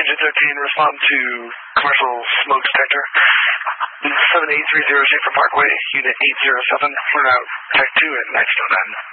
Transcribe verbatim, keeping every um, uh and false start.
Engine thirteen, respond to commercial smoke detector. seven eight three zero Schaefer Parkway, Unit eight zero seven, clear out Tech two at nine oh nine.